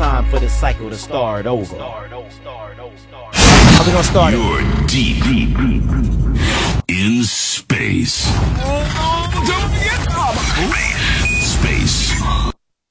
time for the cycle to start over. Are we gonna start it? You're deep